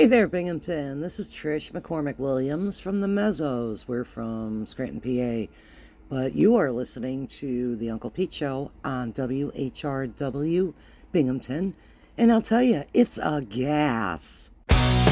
Hey there, Binghamton. This is Trish McCormick Williams from the Mezzos. We're from Scranton, PA. But you are listening to the Uncle Pete Show on WHRW Binghamton. And I'll tell you, it's a gas.